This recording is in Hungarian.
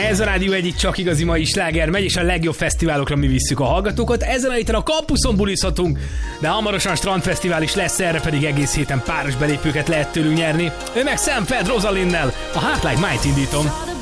Ez a Rádió egyik csak igazi mai sláger megy, és a legjobb fesztiválokra mi visszük a hallgatókat. Ezen a héten a kampuszon bulizhatunk, de hamarosan strandfesztivál is lesz, erre pedig egész héten páros belépőket lehet tőlünk nyerni. Ő meg Sam Feld Rosalinnel, a Heart Like Mine-t indítom.